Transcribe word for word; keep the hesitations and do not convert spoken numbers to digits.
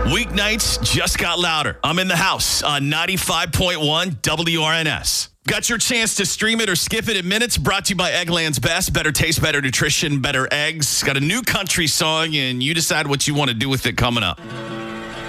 Weeknights just got louder. I'm in the house on ninety-five point one W R N S. Got your chance to stream it or skip it in minutes. Brought to you by Eggland's Best. Better taste, better nutrition, better eggs. Got a new country song, and you decide what you want to do with it coming up.